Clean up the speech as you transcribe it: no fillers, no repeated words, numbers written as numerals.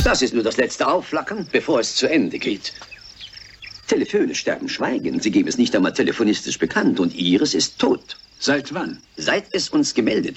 Das ist nur das letzte Aufflackern, bevor es zu Ende geht. Telefone sterben schweigend. Sie geben es nicht einmal telefonistisch bekannt. Und Ihres ist tot. Seit wann? Seit es uns gemeldet